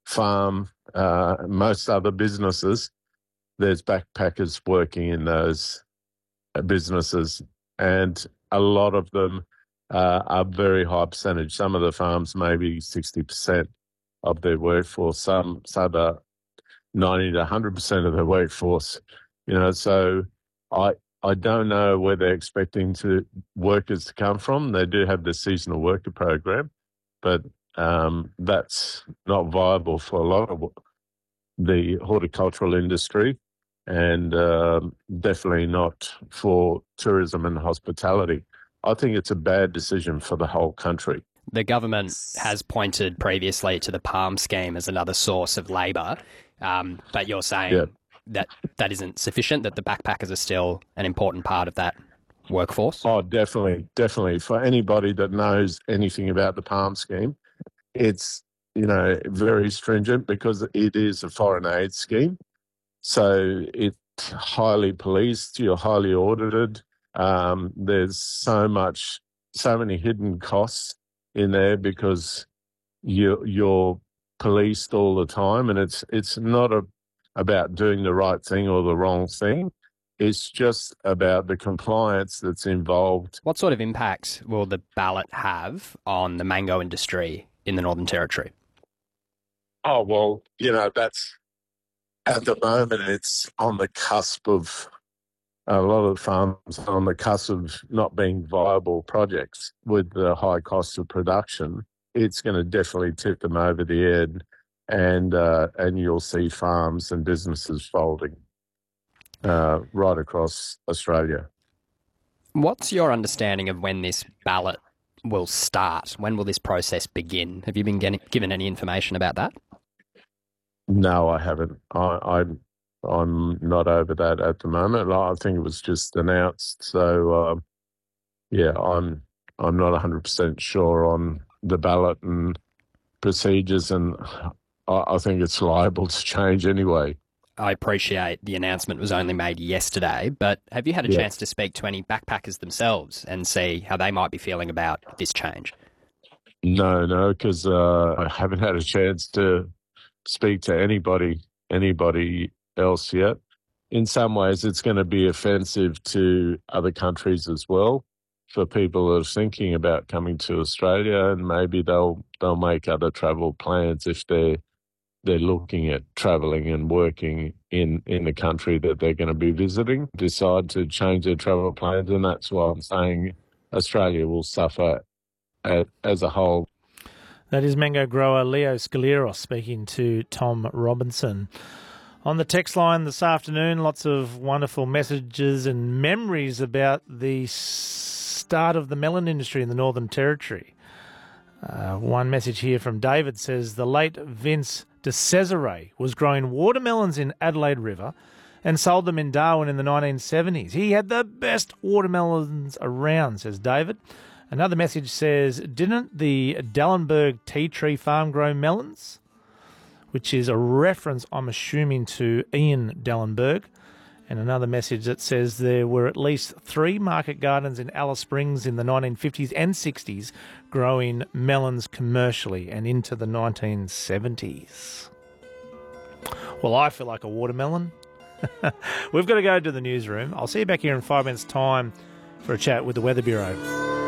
farm, most other businesses, there's backpackers working in those businesses, and a lot of them are very high percentage. Some of the farms maybe 60% of their workforce, some are 90 to 100% of their workforce. So I don't know where they're expecting workers to come from. They do have the seasonal worker program, but that's not viable for a lot of the horticultural industry, and definitely not for tourism and hospitality. I think it's a bad decision for the whole country. The government has pointed previously to the PALM scheme as another source of labour, but you're saying that isn't sufficient, that the backpackers are still an important part of that workforce? Oh, definitely. For anybody that knows anything about the PALM scheme, it's, very stringent because it is a foreign aid scheme. So it's highly policed, you're highly audited. There's so many hidden costs in there because you're policed all the time, and it's not about doing the right thing or the wrong thing. It's just about the compliance that's involved. What sort of impact will the ballot have on the mango industry in the Northern Territory? Oh, well, that's at the moment it's on the cusp of a lot of farms on the cusp of not being viable projects with the high cost of production. It's going to definitely tip them over the edge, and you'll see farms and businesses folding right across Australia. What's your understanding of when this ballot will start? When will this process begin? Have you been given any information about that? No, I haven't. I'm not over that at the moment. I think it was just announced. So, I'm not 100% sure on the ballot and procedures, and I think it's liable to change anyway. I appreciate the announcement was only made yesterday, but have you had a chance to speak to any backpackers themselves and see how they might be feeling about this change? No, because I haven't had a chance to speak to anybody else yet. In some ways, it's going to be offensive to other countries as well for people that are thinking about coming to Australia, and maybe they'll make other travel plans if they're looking at travelling and working in the country that they're going to be visiting, decide to change their travel plans, and that's why I'm saying Australia will suffer as a whole. That is mango grower Leo Scaleros speaking to Tom Robinson. On the text line this afternoon, lots of wonderful messages and memories about the start of the melon industry in the Northern Territory. One message here from David says the late Vince de Cesare was growing watermelons in Adelaide River and sold them in Darwin in the 1970s. He had the best watermelons around, says David. Another message says, didn't the Dallenberg tea tree farm grow melons? Which is a reference, I'm assuming, to Ian Dallenberg. And another message that says there were at least 3 market gardens in Alice Springs in the 1950s and 60s growing melons commercially and into the 1970s. Well, I feel like a watermelon. We've got to go to the newsroom. I'll see you back here in 5 minutes' time for a chat with the Weather Bureau.